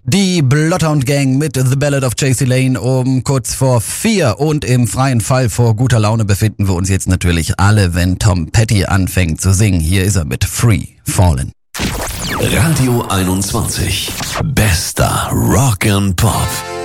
Die Bloodhound Gang mit The Ballad of J.C. Lane um kurz vor 4 und im freien Fall vor guter Laune befinden wir uns jetzt natürlich alle, wenn Tom Petty anfängt zu singen. Hier ist er mit Free Fallin'. Radio 21. Bester Rock and Pop.